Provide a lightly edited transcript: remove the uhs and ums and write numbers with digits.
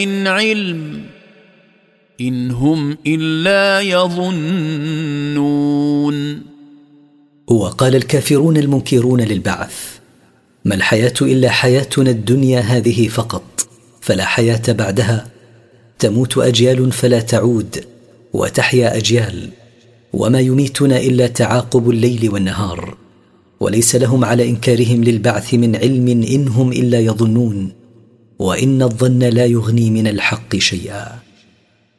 من علم إن هم إلا يظنون. وقال الكافرون المنكرون للبعث: ما الحياة إلا حياتنا الدنيا هذه فقط، فلا حياة بعدها، تموت أجيال فلا تعود، وتحيا أجيال، وما يميتنا إلا تعاقب الليل والنهار، وليس لهم على إنكارهم للبعث من علم إن هم إلا يظنون، وإن الظن لا يغني من الحق شيئا.